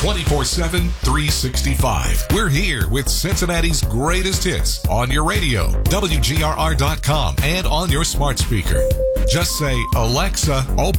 24/7, 365. We're here with Cincinnati's greatest hits on your radio, WGRR.com, and on your smart speaker. Just say, Alexa, open